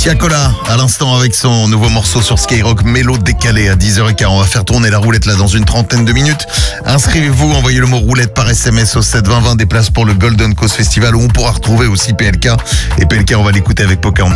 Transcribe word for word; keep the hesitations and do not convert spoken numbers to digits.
Tiakola, à l'instant avec son nouveau morceau sur Skyrock, Mélo décalé à dix heures quinze. On va faire tourner la roulette là dans une trentaine de minutes. Inscrivez-vous, envoyez le mot roulette par S M S au sept vingt vingt, des places pour le Golden Coast Festival où on pourra retrouver aussi P L K. Et P L K, on va l'écouter avec Pocahontas.